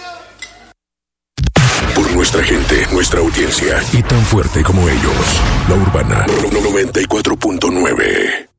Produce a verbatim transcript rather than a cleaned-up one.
Por nuestra gente, nuestra audiencia y tan fuerte como ellos. La Urbana noventa y cuatro punto nueve.